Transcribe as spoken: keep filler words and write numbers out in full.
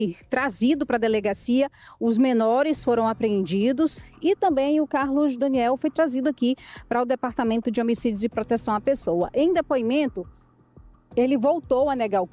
trazido para a delegacia, os menores foram apreendidos e também o Carlos Daniel foi trazido aqui para o Departamento de Homicídios e Proteção à Pessoa. Em depoimento, ele voltou a negar o